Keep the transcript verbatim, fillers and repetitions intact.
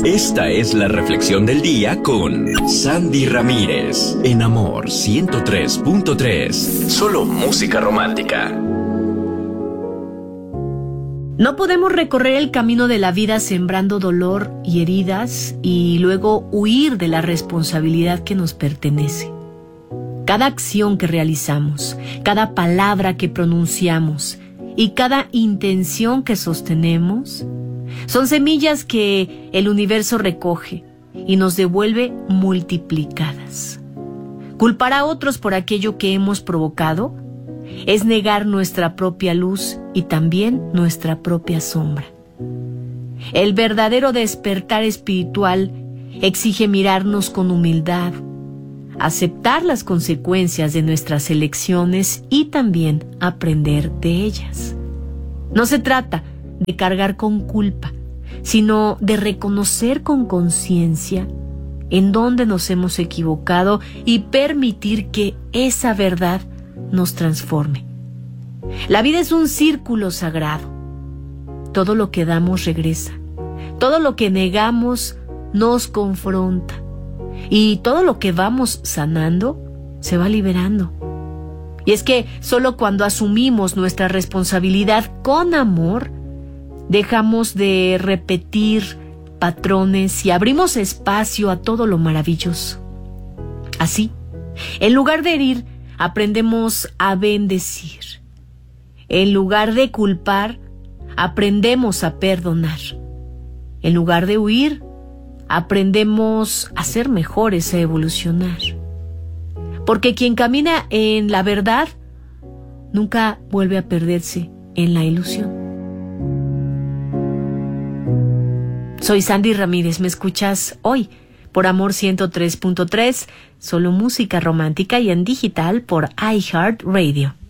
Esta es la reflexión del día con Sandy Ramírez en Amor ciento tres punto tres. Solo música romántica. No podemos recorrer el camino de la vida sembrando dolor y heridas y luego huir de la responsabilidad que nos pertenece. Cada acción que realizamos, cada palabra que pronunciamos y cada intención que sostenemos son semillas que el universo recoge y nos devuelve multiplicadas. Culpar a otros por aquello que hemos provocado es negar nuestra propia luz y también nuestra propia sombra. El verdadero despertar espiritual exige mirarnos con humildad, aceptar las consecuencias de nuestras elecciones y también aprender de ellas. No se trata de cargar con culpa, sino de reconocer con conciencia en dónde nos hemos equivocado y permitir que esa verdad nos transforme. La vida es un círculo sagrado. Todo lo que damos regresa. Todo lo que negamos nos confronta. Y todo lo que vamos sanando se va liberando. Y es que solo cuando asumimos nuestra responsabilidad con amor, dejamos de repetir patrones y abrimos espacio a todo lo maravilloso. Así, en lugar de herir, aprendemos a bendecir. En lugar de culpar, aprendemos a perdonar. En lugar de huir, aprendemos a ser mejores, a evolucionar. Porque quien camina en la verdad nunca vuelve a perderse en la ilusión. Soy Sandy Ramírez, me escuchas hoy por Amor ciento tres punto tres, solo música romántica y en digital por iHeartRadio.